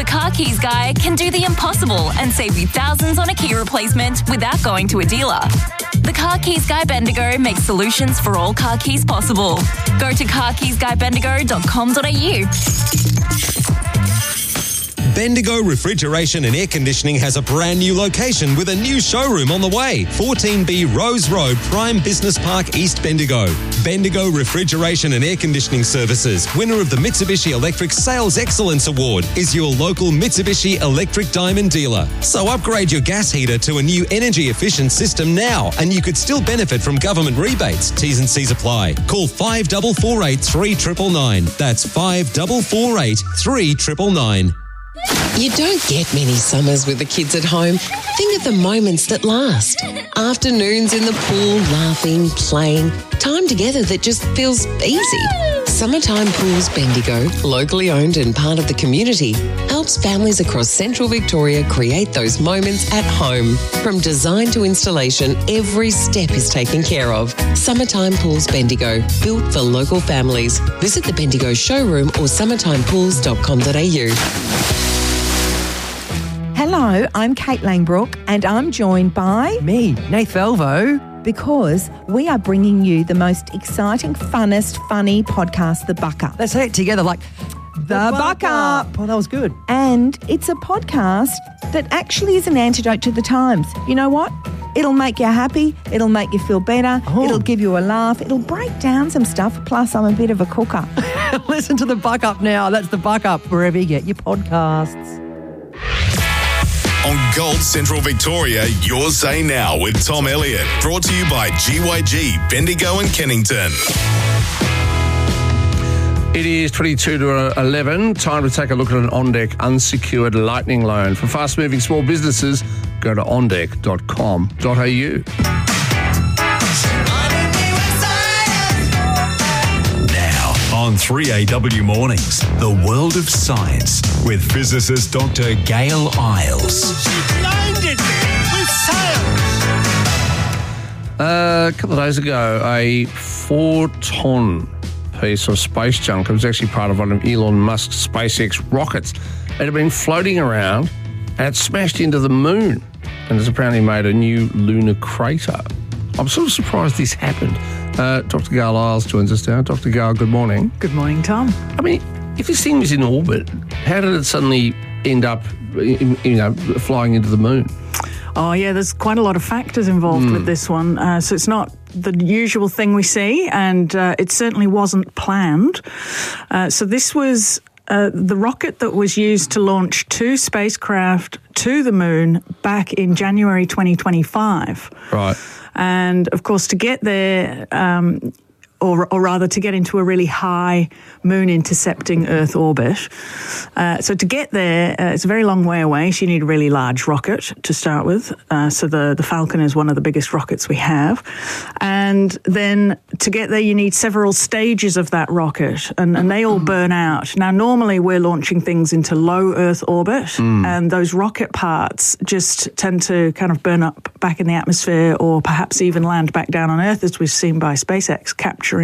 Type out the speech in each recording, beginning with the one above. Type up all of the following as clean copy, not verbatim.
The Car Keys Guy can do the impossible and save you thousands on a key replacement without going to a dealer. The Car Keys Guy Bendigo makes solutions for all car keys possible. Go to carkeysguybendigo.com.au. Bendigo Refrigeration and Air Conditioning has a brand new location with a new showroom on the way. 14B Rose Road, Prime Business Park, East Bendigo. Bendigo Refrigeration and Air Conditioning Services, winner of the Mitsubishi Electric Sales Excellence Award, is your local Mitsubishi Electric Diamond dealer. So upgrade your gas heater to a new energy efficient system now, and you could still benefit from government rebates. T's and C's apply. Call 5448 3999. That's 5448 3999. You don't get many summers with the kids at home. Think of the moments that last. Afternoons in the pool, laughing, playing. Time together that just feels easy. Summertime Pools Bendigo, locally owned and part of the community, helps families across central Victoria create those moments at home. From design to installation, every step is taken care of. Summertime Pools Bendigo, built for local families. Visit the Bendigo showroom or summertimepools.com.au. Hello, I'm Kate Langbrook and I'm joined by... Me, Nath Velvo. Because we are bringing you the most exciting, funnest, funny podcast, The Buck Up. Let's say it together like... The Buck Up. Oh, that was good. And it's a podcast that actually is an antidote to the times. You know what? It'll make you happy. It'll make you feel better. Oh. It'll give you a laugh. It'll break down some stuff. Plus, I'm a bit of a cooker. Listen to The Buck Up now. That's The Buck Up, wherever you get your podcasts. On Gold Central Victoria, Your Say Now with Tom Elliott. Brought to you by GYG, Bendigo and Kennington. It is 22 to 11. Time to take a look at an OnDeck unsecured lightning loan. For fast-moving small businesses, go to ondeck.com.au. On 3AW Mornings, The World of Science with physicist Dr. Gail Isles. She blinded me with science. A couple of days ago, a 4-ton piece of space junk, it was actually part of one of Elon Musk's SpaceX rockets, it had been floating around and it smashed into the moon and has apparently made a new lunar crater. I'm sort of surprised this happened. Dr. Gail Isles joins us now. Dr. Gail, good morning. Good morning, Tom. I mean, if this thing was in orbit, how did it suddenly end up, flying into the moon? Oh, yeah, there's quite a lot of factors involved with this one. So it's not the usual thing we see, and it certainly wasn't planned. So this was the rocket that was used to launch 2 spacecraft to the moon back in January 2025. Right. And, of course, to get there, or rather to get into a really high moon-intercepting Earth orbit. So to get there, it's a very long way away, so you need a really large rocket to start with. So the Falcon is one of the biggest rockets we have. And then to get there, you need several stages of that rocket, and they all burn out. Now, normally we're launching things into low Earth orbit, and those rocket parts just tend to kind of burn up back in the atmosphere or perhaps even land back down on Earth, as we've seen by SpaceX capturing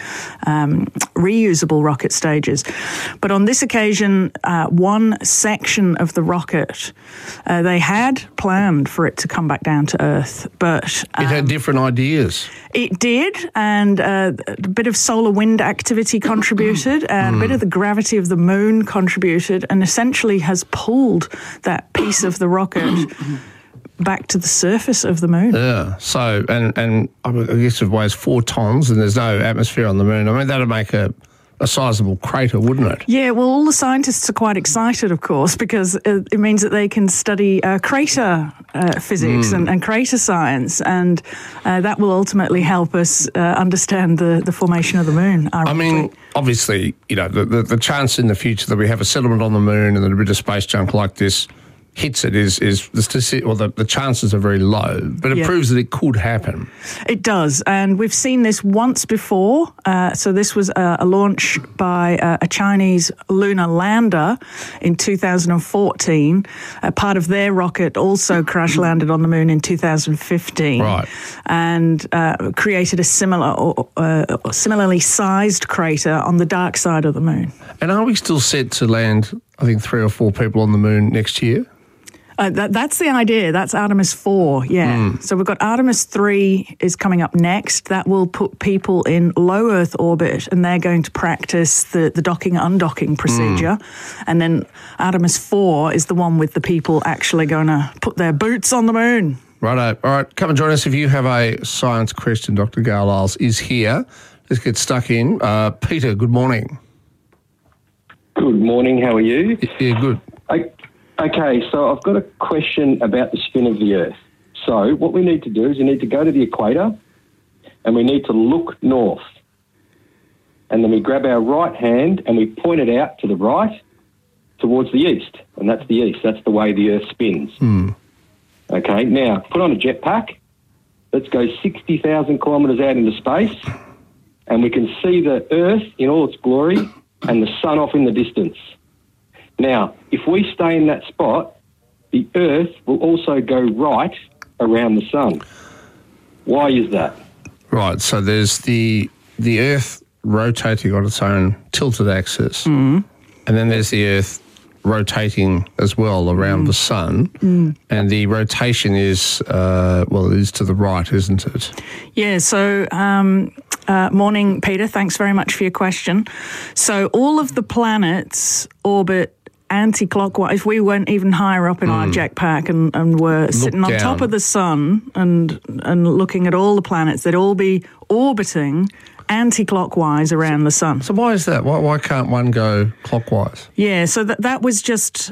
reusable rocket stages. But on this occasion, one section of the rocket, they had planned for it to come back down to Earth, but... it had different ideas. It did, and a bit of solar wind activity contributed, and a bit of the gravity of the moon contributed, and essentially has pulled that piece of the rocket back to the surface of the moon. Yeah. So, and I guess it weighs 4 tons and there's no atmosphere on the moon. I mean, that'd make a sizable crater, wouldn't it? Yeah, well, all the scientists are quite excited, of course, because it means that they can study crater physics and crater science, and that will ultimately help us understand the formation of the moon. I mean, obviously, the chance in the future that we have a settlement on the moon and that a bit of space junk like this hits it the chances are very low, but it proves that it could happen. It does, and we've seen this once before. So this was a launch by a Chinese lunar lander in 2014. Part of their rocket also crash landed on the moon in 2015, right, and created a similarly sized crater on the dark side of the moon. And are we still set to land I think, 3 or 4 people on the moon next year. That's the idea. That's Artemis 4, yeah. So we've got Artemis 3 is coming up next. That will put people in low Earth orbit, and they're going to practice the docking and undocking procedure. And then Artemis 4 is the one with the people actually going to put their boots on the moon. Righto. All right, come and join us if you have a science question. Dr. Gail Isles is here. Let's get stuck in. Peter, good morning. Good morning. How are you? Yeah, good. Okay, so I've got a question about the spin of the Earth. So what we need to do is we need to go to the equator and we need to look north. And then we grab our right hand and we point it out to the right towards the east. And that's the east. That's the way the Earth spins. Okay, now put on a jetpack. Let's go 60,000 kilometres out into space and we can see the Earth in all its glory and the sun off in the distance. Now, if we stay in that spot, the Earth will also go right around the sun. Why is that? Right, so there's the Earth rotating on its own tilted axis, and then there's the Earth rotating as well around the sun, and the rotation is, it is to the right, isn't it? Yeah, so morning, Peter. Thanks very much for your question. So all of the planets orbit anti-clockwise. We went even higher up in our jetpack and were sitting on top of the sun and looking at all the planets. They'd all be orbiting anti-clockwise around the sun. So why is that? Why can't one go clockwise? Yeah, so that was just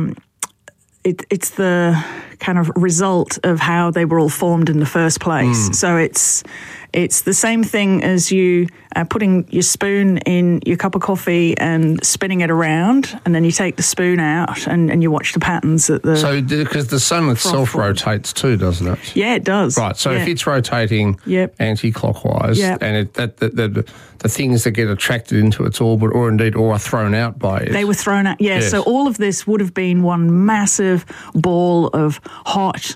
it's the kind of result of how they were all formed in the first place. So it's the same thing as you putting your spoon in your cup of coffee and spinning it around, and then you take the spoon out and you watch the patterns at the... So because the sun itself rotates too, doesn't it? Yeah, it does. Right, so if it's rotating anti-clockwise and the things that get attracted into its orbit or are thrown out by it... They were thrown out, yes. So all of this would have been one massive ball of hot,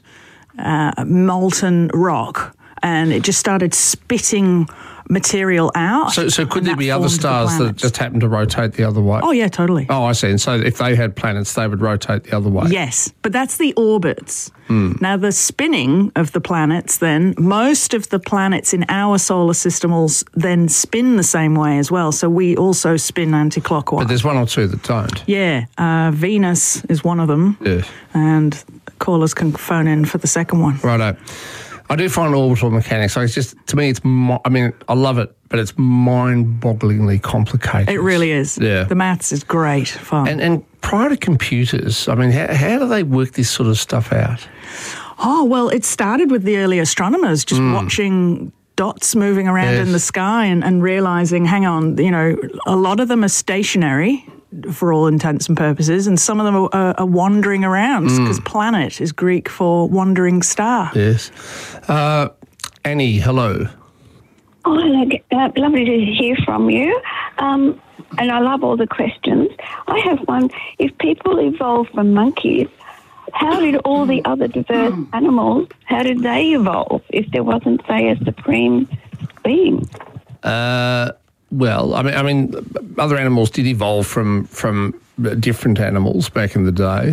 molten rock, and it just started spitting material out. So could there be other stars that just happen to rotate the other way? Oh, yeah, totally. Oh, I see. And so if they had planets, they would rotate the other way? Yes, but that's the orbits. Now, the spinning of the planets then, most of the planets in our solar system will then spin the same way as well. So we also spin anti-clockwise. But there's one or two that don't. Yeah, Venus is one of them. Yeah. And callers can phone in for the second one. Righto. I do find orbital mechanics, like, it's just, to me, I love it, but it's mind-bogglingly complicated. It really is. Yeah. The maths is great fun. And prior to computers, I mean, how do they work this sort of stuff out? Oh, well, it started with the early astronomers just watching dots moving around in the sky and realising, hang on, a lot of them are stationary for all intents and purposes, and some of them are wandering around, because planet is Greek for wandering star. Yes. Annie, hello. Oh, hello. Lovely to hear from you. And I love all the questions. I have one. If people evolved from monkeys, how did all the other diverse animals, how did they evolve if there wasn't, say, a supreme being? Well, I mean, other animals did evolve from different animals back in the day.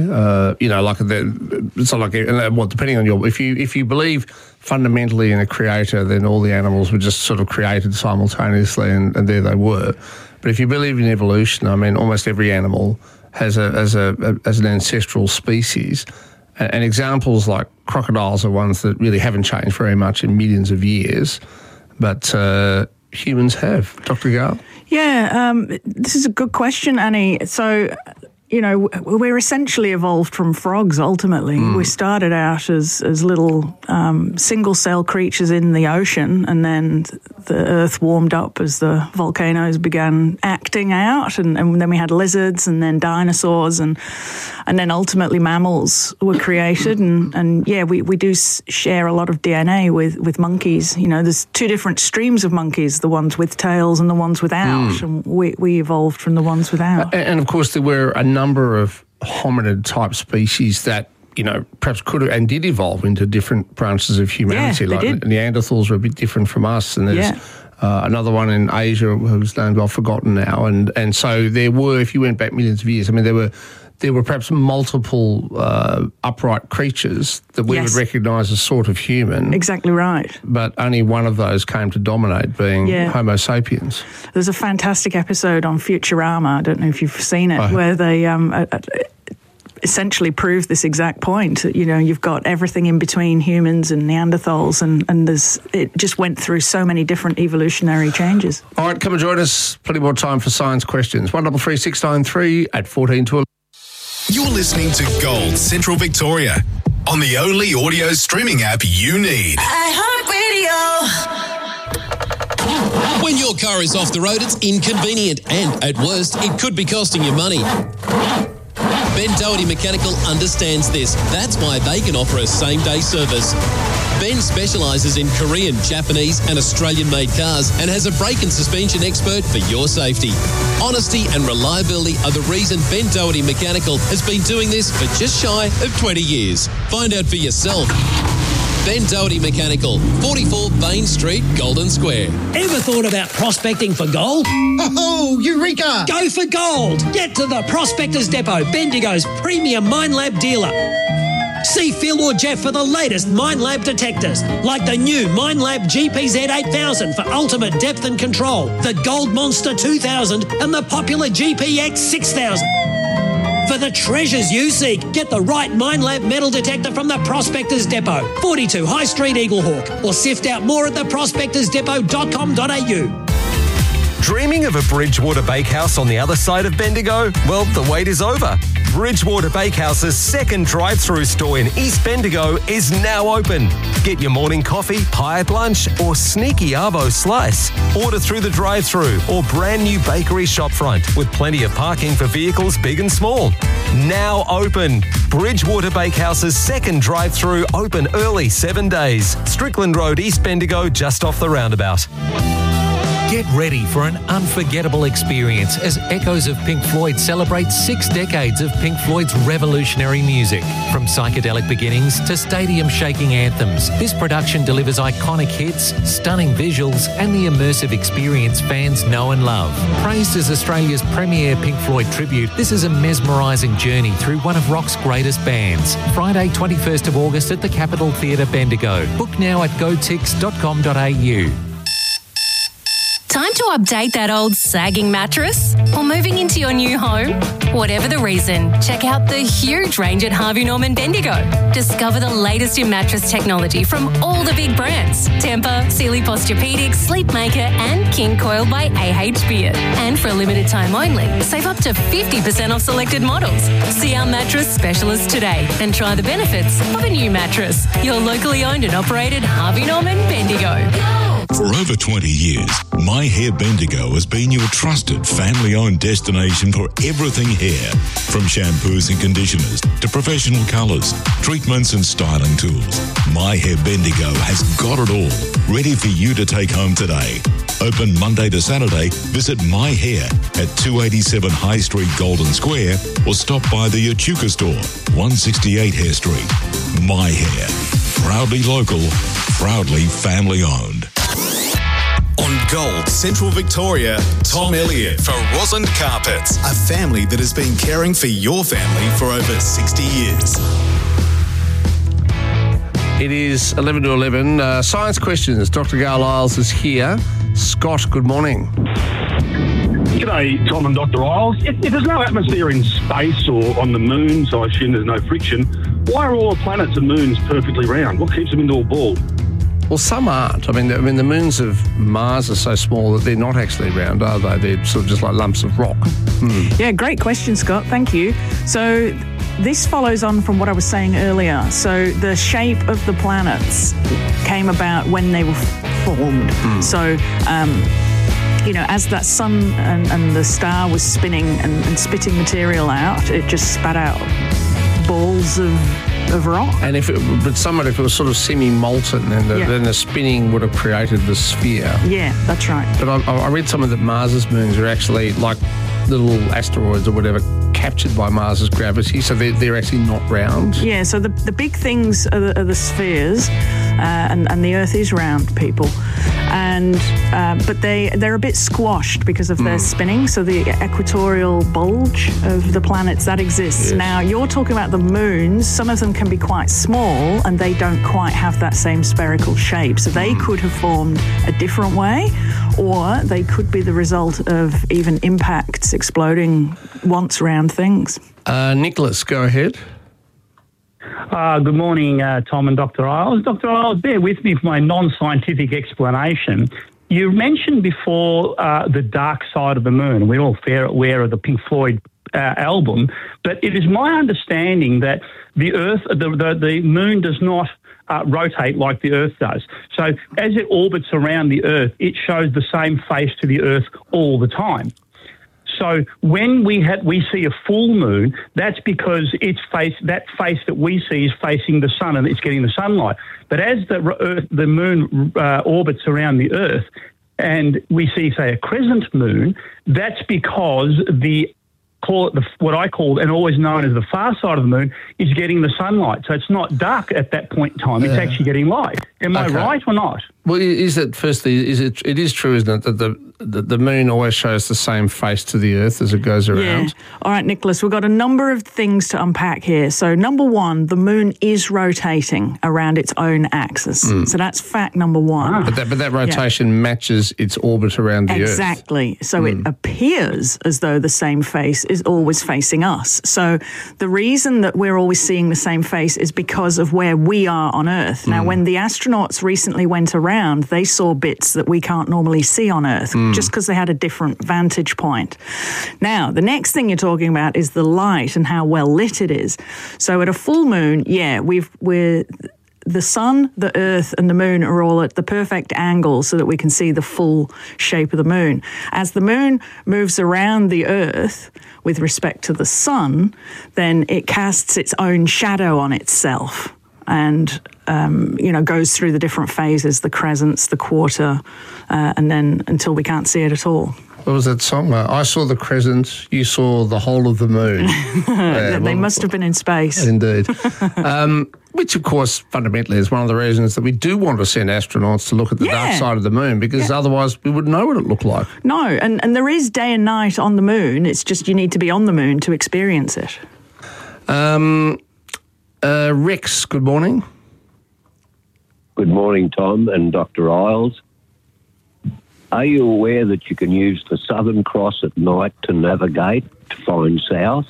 Depending on if you believe fundamentally in a creator, then all the animals were just sort of created simultaneously, and there they were. But if you believe in evolution, I mean, almost every animal has an ancestral species. And examples like crocodiles are ones that really haven't changed very much in millions of years, but humans have. Dr. Gale? Yeah, this is a good question, Annie. So, we're essentially evolved from frogs, ultimately. We started out as little single-cell creatures in the ocean, and then the Earth warmed up as the volcanoes began acting out, and then we had lizards, and then dinosaurs, and then ultimately mammals were created. And we do share a lot of DNA with monkeys. There's two different streams of monkeys, the ones with tails and the ones without, and we evolved from the ones without. And of course, there were a number of hominid-type species that, perhaps could have and did evolve into different branches of humanity. Yeah, like Neanderthals were a bit different from us, and there's another one in Asia whose name I've forgotten now. And so there were, if you went back millions of years, I mean, there were perhaps multiple upright creatures that we would recognise as sort of human. Exactly right. But only one of those came to dominate, being Homo sapiens. There's a fantastic episode on Futurama, I don't know if you've seen it, where they essentially prove this exact point. You know, you've got everything in between humans and Neanderthals, and it just went through so many different evolutionary changes. All right, come and join us. Plenty more time for science questions. 133693 at 14 to 11. You're listening to Gold Central Victoria on the only audio streaming app you need. iHeartRadio. When your car is off the road, it's inconvenient and, at worst, it could be costing you money. Ben Doherty Mechanical understands this. That's why they can offer a same-day service. Ben specialises in Korean, Japanese and Australian-made cars and has a brake and suspension expert for your safety. Honesty and reliability are the reason Ben Doherty Mechanical has been doing this for just shy of 20 years. Find out for yourself. Ben Doherty Mechanical, 44 Bain Street, Golden Square. Ever thought about prospecting for gold? Oh, Eureka! Go for gold! Get to the Prospectors Depot, Bendigo's premium Minelab dealer. See Phil or Jeff for the latest Minelab detectors, like the new Minelab GPZ 8000 for ultimate depth and control, the Gold Monster 2000 and the popular GPX 6000. For the treasures you seek, get the right Minelab metal detector from the Prospectors Depot, 42 High Street, Eaglehawk, or sift out more at theprospectorsdepot.com.au. Dreaming of a Bridgewater Bakehouse on the other side of Bendigo? Well, the wait is over. Bridgewater Bakehouse's second drive-through store in East Bendigo is now open. Get your morning coffee, pie at lunch, or sneaky arvo slice. Order through the drive-through or brand new bakery shopfront with plenty of parking for vehicles big and small. Now open. Bridgewater Bakehouse's second drive-through open early 7 days. Strickland Road, East Bendigo, just off the roundabout. Get ready for an unforgettable experience as Echoes of Pink Floyd celebrates 6 decades of Pink Floyd's revolutionary music. From psychedelic beginnings to stadium-shaking anthems, this production delivers iconic hits, stunning visuals and the immersive experience fans know and love. Praised as Australia's premier Pink Floyd tribute, this is a mesmerising journey through one of rock's greatest bands. Friday, 21st of August at the Capitol Theatre, Bendigo. Book now at gotix.com.au. Time to update that old sagging mattress? Or moving into your new home? Whatever the reason, check out the huge range at Harvey Norman Bendigo. Discover the latest in mattress technology from all the big brands. Tempur, Sealy Posturepedic, Sleepmaker and King Coil by AH Beard. And for a limited time only, save up to 50% off selected models. See our mattress specialist today and try the benefits of a new mattress. Your locally owned and operated Harvey Norman Bendigo. For over 20 years, My Hair Bendigo has been your trusted family-owned destination for everything hair. From shampoos and conditioners to professional colours, treatments and styling tools. My Hair Bendigo has got it all, ready for you to take home today. Open Monday to Saturday, visit My Hair at 287 High Street, Golden Square, or stop by the Echuca store, 168 Hare Street. My Hair, proudly local, proudly family-owned. On Gold Central Victoria, Tom Elliott for Rosalind Carpets, a family that has been caring for your family for over 60 years. It is 11 to 11. Science questions. Dr. Gail Isles is here. Scott, good morning. G'day, Tom and Dr. Isles. If there's no atmosphere in space or on the moon, so I assume there's no friction, why are all the planets and moons perfectly round? What keeps them into a ball? Well, some aren't. I mean, the moons of Mars are so small that they're not actually round, are they? They're sort of just like lumps of rock. Yeah, great question, Scott. Thank you. So this follows on from what I was saying earlier. So the shape of the planets came about when they were formed. So, as that sun and the star was spinning and spitting material out, it just spat out balls of rock. And if it was sort of semi-molten, then the spinning would have created the sphere. Yeah, that's right. But I read somewhere that Mars's moons are actually like little asteroids or whatever captured by Mars's gravity, so they're actually not round. Yeah, so the big things are the spheres, and the Earth is round, people. And but they're a bit squashed because of their spinning. So the equatorial bulge of the planets, that exists. Yes. Now, you're talking about the moons. Some of them can be quite small and they don't quite have that same spherical shape. So they could have formed a different way, or they could be the result of even impacts exploding once round things. Nicholas, go ahead. Good morning, Tom and Dr. Isles. Dr. Isles, bear with me for my non-scientific explanation. You mentioned before the dark side of the moon. We're all fair aware of the Pink Floyd album, but it is my understanding that the Earth, the moon does not rotate like the Earth does. So as it orbits around the Earth, it shows the same face to the Earth all the time. So when we see a full moon, that's because that face that we see is facing the sun and it's getting the sunlight. But as the moon orbits around the Earth and we see, say, a crescent moon, that's because what I call and always known as the far side of the moon is getting the sunlight. So it's not dark at that point in time. It's actually getting light. Am I right or not? Well, it is true, isn't it, that the moon always shows the same face to the Earth as it goes around? Yeah. All right, Nicholas, we've got a number of things to unpack here. So number one, the moon is rotating around its own axis. So that's fact number one. But that rotation matches its orbit around the Earth. Exactly. So it appears as though the same face is always facing us. So the reason that we're always seeing the same face is because of where we are on Earth. Now, when the astronauts recently went around, they saw bits that we can't normally see on Earth just because they had a different vantage point. Now, the next thing you're talking about is the light and how well lit it is. So at a full moon, the sun, the Earth and the moon are all at the perfect angle so that we can see the full shape of the moon. As the moon moves around the Earth with respect to the sun, then it casts its own shadow on itself and goes through the different phases, the crescents, the quarter, and then until we can't see it at all. What was that song? I saw the crescent, you saw the whole of the moon. They must have been in space. Indeed. Which, of course, fundamentally is one of the reasons that we do want to send astronauts to look at the dark side of the moon, because otherwise we wouldn't know what it looked like. No, and there is day and night on the moon. It's just you need to be on the moon to experience it. Rex, good morning. Good morning, Tom and Dr. Isles. Are you aware that you can use the Southern Cross at night to navigate to find south?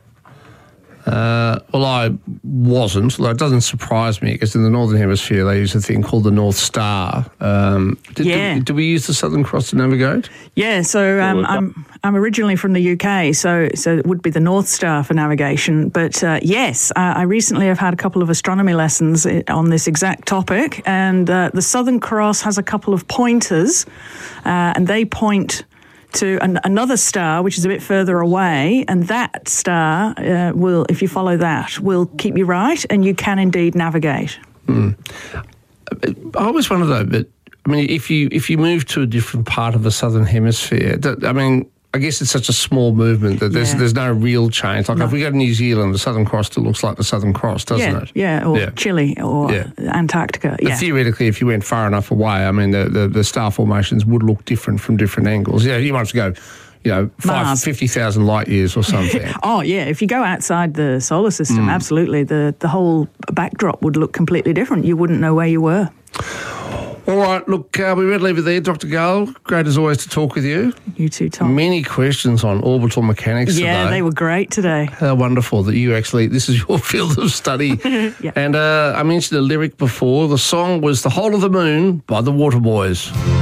Well, I wasn't, although it doesn't surprise me because in the Northern Hemisphere they use a thing called the North Star. Do we use the Southern Cross to navigate? Yeah, so I'm originally from the UK, so it would be the North Star for navigation. But yes, I recently have had a couple of astronomy lessons on this exact topic, and the Southern Cross has a couple of pointers, and they point to another star, which is a bit further away, and that star will, if you follow that, will keep you right, and you can indeed navigate. I always wonder though, but I mean, if you move to a different part of the Southern Hemisphere, I guess it's such a small movement that there's no real change. Like if we go to New Zealand, the Southern Cross still looks like the Southern Cross, doesn't it? Yeah, or Chile or Antarctica. But theoretically, if you went far enough away, I mean, the star formations would look different from different angles. Yeah, you might have to go, 50,000 light years or something. Oh, yeah. If you go outside the solar system, absolutely, the whole backdrop would look completely different. You wouldn't know where you were. All right, look, we better leave it there. Dr. Gale, great as always to talk with you. You too, Tom. Many questions on orbital mechanics today. Yeah, they were great today. How wonderful that this is your field of study. Yeah. And I mentioned a lyric before. The song was The Whole of the Moon by the Waterboys.